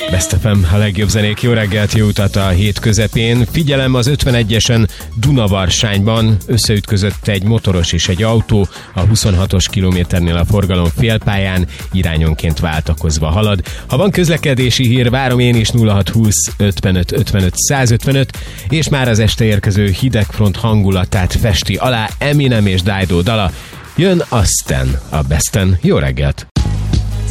Best FM, a legjobb zenék, jó reggelt, jó utat a hét közepén. Figyelem, az 51-esen Dunavarsányban összeütközött egy motoros és egy autó, a 26-os kilométernél a forgalom félpályán, irányonként váltakozva halad. Ha van közlekedési hír, várom én is 0620 55 55 155, és már az este érkező hidegfront hangulatát festi alá Eminem és Dido dala. Jön aztán a Besten. Jó reggelt!